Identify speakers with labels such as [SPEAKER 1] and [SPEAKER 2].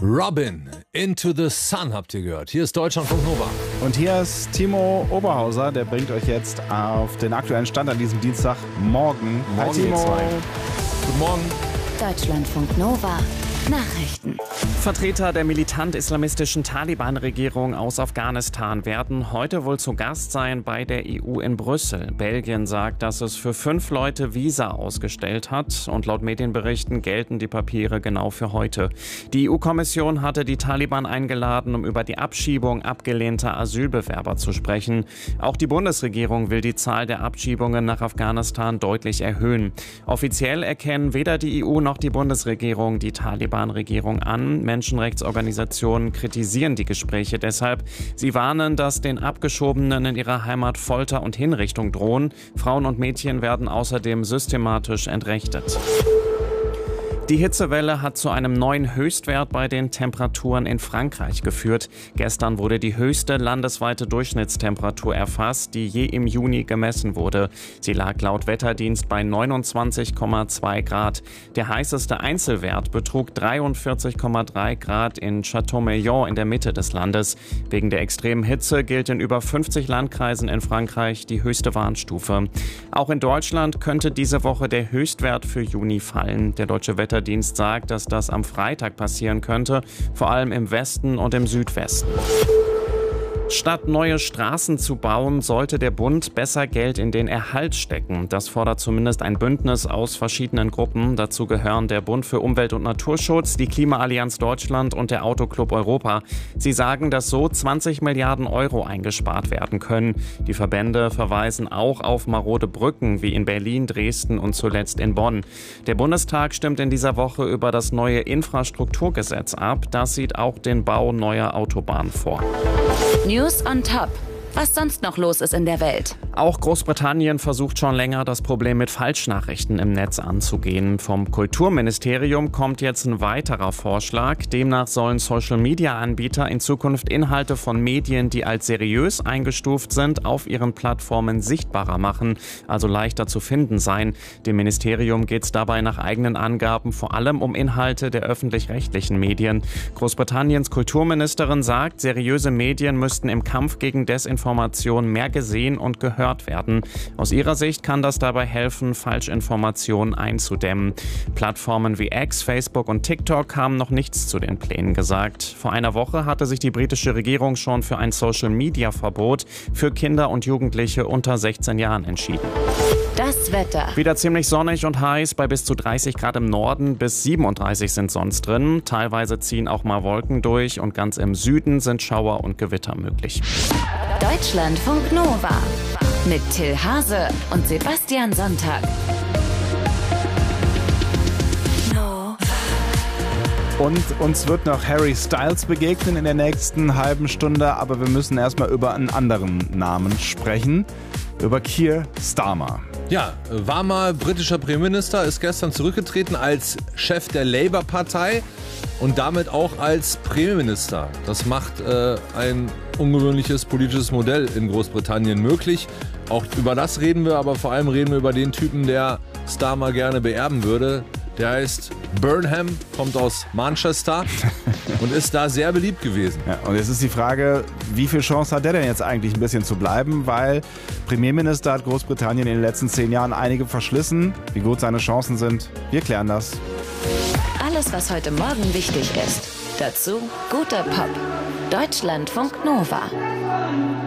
[SPEAKER 1] Robin, Into the Sun habt ihr gehört. Hier ist Deutschlandfunk Nova.
[SPEAKER 2] Und hier ist Timo Oberhauser, der bringt euch jetzt auf den aktuellen Stand an diesem Dienstagmorgen. Hi Timo.
[SPEAKER 1] Guten Morgen.
[SPEAKER 3] Deutschlandfunk Nova. Nachrichten.
[SPEAKER 4] Vertreter der militant-islamistischen Taliban-Regierung aus Afghanistan werden heute wohl zu Gast sein bei der EU in Brüssel. Belgien sagt, dass es für 5 Leute Visa ausgestellt hat und laut Medienberichten gelten die Papiere genau für heute. Die EU-Kommission hatte die Taliban eingeladen, um über die Abschiebung abgelehnter Asylbewerber zu sprechen. Auch die Bundesregierung will die Zahl der Abschiebungen nach Afghanistan deutlich erhöhen. Offiziell erkennen weder die EU noch die Bundesregierung die Taliban-Regierung an. Menschenrechtsorganisationen kritisieren die Gespräche deshalb. Sie warnen, dass den Abgeschobenen in ihrer Heimat Folter und Hinrichtung drohen. Frauen und Mädchen werden außerdem systematisch entrechtet. Die Hitzewelle hat zu einem neuen Höchstwert bei den Temperaturen in Frankreich geführt. Gestern wurde die höchste landesweite Durchschnittstemperatur erfasst, die je im Juni gemessen wurde. Sie lag laut Wetterdienst bei 29,2 Grad. Der heißeste Einzelwert betrug 43,3 Grad in Châteaumeillon in der Mitte des Landes. Wegen der extremen Hitze gilt in über 50 Landkreisen in Frankreich die höchste Warnstufe. Auch in Deutschland könnte diese Woche der Höchstwert für Juni fallen. Der Deutsche Wetterdienst sagt, dass das am Freitag passieren könnte, vor allem im Westen und im Südwesten. Statt neue Straßen zu bauen, sollte der Bund besser Geld in den Erhalt stecken. Das fordert zumindest ein Bündnis aus verschiedenen Gruppen. Dazu gehören der Bund für Umwelt und Naturschutz, die Klimaallianz Deutschland und der Autoclub Europa. Sie sagen, dass so 20 Milliarden Euro eingespart werden können. Die Verbände verweisen auch auf marode Brücken wie in Berlin, Dresden und zuletzt in Bonn. Der Bundestag stimmt in dieser Woche über das neue Infrastrukturgesetz ab. Das sieht auch den Bau neuer Autobahnen vor.
[SPEAKER 3] News on Top. Was sonst noch los ist in der Welt.
[SPEAKER 4] Auch Großbritannien versucht schon länger, das Problem mit Falschnachrichten im Netz anzugehen. Vom Kulturministerium kommt jetzt ein weiterer Vorschlag. Demnach sollen Social-Media-Anbieter in Zukunft Inhalte von Medien, die als seriös eingestuft sind, auf ihren Plattformen sichtbarer machen, also leichter zu finden sein. Dem Ministerium geht es dabei nach eigenen Angaben vor allem um Inhalte der öffentlich-rechtlichen Medien. Großbritanniens Kulturministerin sagt, seriöse Medien müssten im Kampf gegen Desinformation mehr gesehen und gehört werden. Aus ihrer Sicht kann das dabei helfen, Falschinformationen einzudämmen. Plattformen wie X, Facebook und TikTok haben noch nichts zu den Plänen gesagt. Vor einer Woche hatte sich die britische Regierung schon für ein Social-Media-Verbot für Kinder und Jugendliche unter 16 Jahren entschieden.
[SPEAKER 3] Das Wetter.
[SPEAKER 4] Wieder ziemlich sonnig und heiß, bei bis zu 30 Grad im Norden, bis 37 sind sonst drin. Teilweise ziehen auch mal Wolken durch und ganz im Süden sind Schauer und Gewitter möglich.
[SPEAKER 3] Deutschlandfunk Nova. Mit Till Hase und Sebastian Sonntag.
[SPEAKER 2] Und uns wird noch Harry Styles begegnen in der nächsten halben Stunde, aber wir müssen erstmal über einen anderen Namen sprechen, über Keir Starmer.
[SPEAKER 1] Ja, war mal britischer Premierminister, ist gestern zurückgetreten als Chef der Labour-Partei und damit auch als Premierminister. Das macht ein ungewöhnliches politisches Modell in Großbritannien möglich. Auch über das reden wir, aber vor allem reden wir über den Typen, der Starmer gerne beerben würde. Der heißt Burnham, kommt aus Manchester und ist da sehr beliebt gewesen.
[SPEAKER 2] Ja, und jetzt ist die Frage, wie viel Chance hat der denn jetzt eigentlich ein bisschen zu bleiben? Weil Premierminister hat Großbritannien in den letzten 10 Jahren einige verschlissen. Wie gut seine Chancen sind, wir klären das.
[SPEAKER 3] Alles, was heute Morgen wichtig ist. Dazu guter Pop. Deutschlandfunk Nova.